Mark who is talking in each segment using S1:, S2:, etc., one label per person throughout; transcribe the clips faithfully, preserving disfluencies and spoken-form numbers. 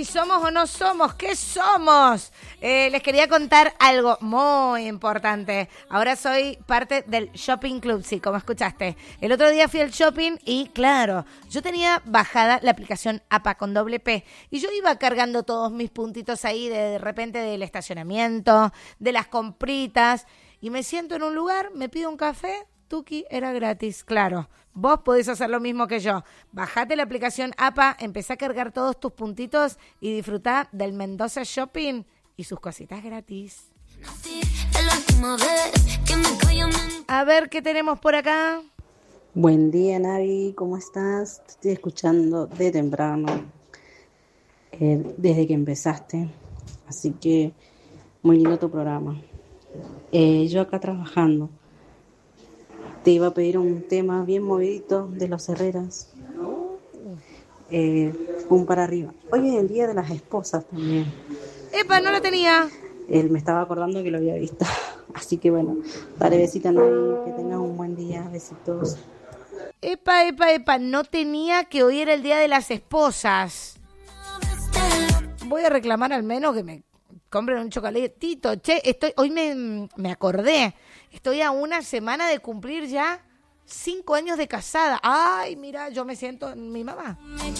S1: si somos o no somos. ¿Qué somos? Eh, les quería contar algo muy importante. Ahora soy parte del Shopping Club, sí, como escuchaste. El otro día fui al shopping y, claro, yo tenía bajada la aplicación A P A con doble P. Y yo iba cargando todos mis puntitos ahí de, de repente del estacionamiento, de las compritas. Y me siento en un lugar, me pido un café, tuki, era gratis, claro. Vos podés hacer lo mismo que yo. Bajate la aplicación A P A, empecé a cargar todos tus puntitos y disfrutá del Mendoza Shopping y sus cositas gratis. A ver, ¿qué tenemos por acá?
S2: Buen día, Navi, ¿cómo estás? Te estoy escuchando de temprano, eh, desde que empezaste, así que muy lindo tu programa. Eh, yo acá trabajando. Te iba a pedir un tema bien movidito de los Herreras. Eh, un para arriba. Hoy es el día de las esposas también.
S1: ¡Epa, no lo tenía!
S2: Él me estaba acordando que lo había visto. Así que bueno, dale besita, Navi, que tengas un buen día. Besitos.
S1: Epa, epa, epa, no tenía que hoy era el día de las esposas. Voy a reclamar al menos que me compren un chocolatito. Che, estoy, hoy me, me acordé. Estoy a una semana de cumplir ya cinco años de casada. Ay, mira, yo me siento mi mamá.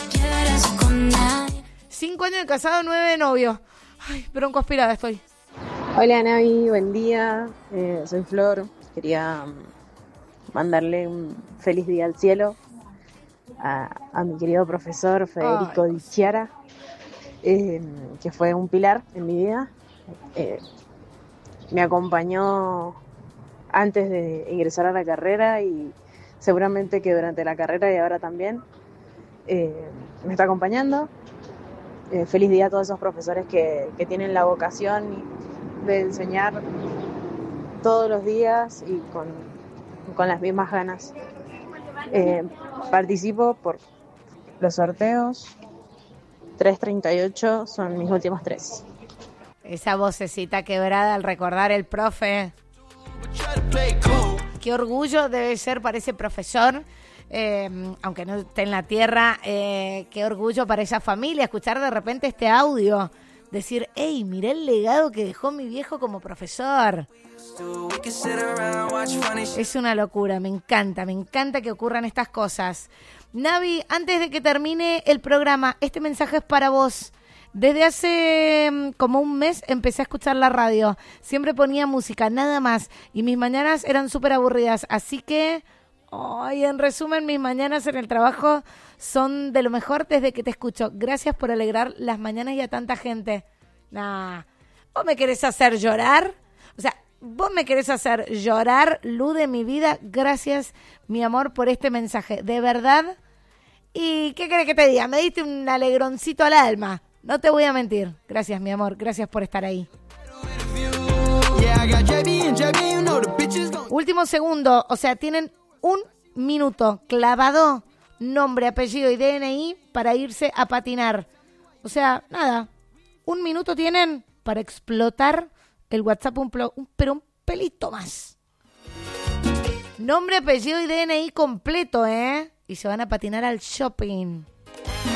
S1: Cinco años de casado, nueve de novio. Ay, pero en conspirada estoy.
S3: Hola, Navi, buen día. Eh, soy Flor. Quería mandarle un feliz día al cielo a, a mi querido profesor Federico Di Chiara, eh, que fue un pilar en mi vida. Eh, me acompañó antes de ingresar a la carrera y seguramente que durante la carrera y ahora también eh, me está acompañando. Eh, feliz día a todos esos profesores que, que tienen la vocación de enseñar todos los días y con, con las mismas ganas. Eh, participo por los sorteos. tres treinta y ocho son mis últimos tres.
S1: Esa vocecita quebrada al recordar el profe. Qué orgullo debe ser para ese profesor, eh, aunque no esté en la tierra, eh, qué orgullo para esa familia escuchar de repente este audio, decir, hey, miré el legado que dejó mi viejo como profesor. Es una locura, me encanta, me encanta que ocurran estas cosas. Navi, antes de que termine el programa, este mensaje es para vos. Desde hace como un mes empecé a escuchar la radio. Siempre ponía música, nada más. Y mis mañanas eran súper aburridas. Así que, ay, en resumen, mis mañanas en el trabajo son de lo mejor desde que te escucho. Gracias por alegrar las mañanas y a tanta gente. Nah, ¿vos me querés hacer llorar? O sea, ¿vos me querés hacer llorar, luz de mi vida? Gracias, mi amor, por este mensaje. De verdad. ¿Y qué querés que te diga? Me diste un alegroncito al alma. No te voy a mentir. Gracias, mi amor. Gracias por estar ahí. Último segundo. O sea, tienen un minuto clavado, nombre, apellido y D N I para irse a patinar. O sea, nada. Un minuto tienen para explotar el WhatsApp, un plo- un, pero un pelito más. Nombre, apellido y D N I completo, ¿eh? Y se van a patinar al shopping.